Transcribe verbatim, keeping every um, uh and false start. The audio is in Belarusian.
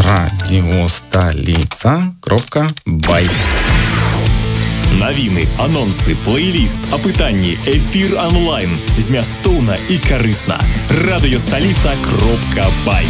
радіосталіца кропка бай. Навіны, анонсы, плейліст, апытанні, эфір онлайн. Змястоўна і карысна. радыёсталіца кропка бай.